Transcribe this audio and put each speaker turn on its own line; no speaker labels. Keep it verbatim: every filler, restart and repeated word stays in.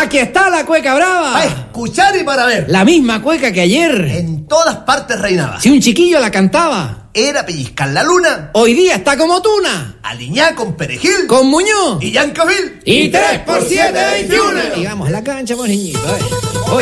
Aquí está la cueca brava.
Para escuchar y para ver.
La misma cueca que ayer.
En todas partes reinaba.
Si un chiquillo la cantaba,
era pellizcar la luna.
Hoy día está como tuna.
Aliñá con perejil.
Con Muñoz.
Y Yancavil.
Y tres por siete, veintiuno. Y vamos a la cancha, pues niñito.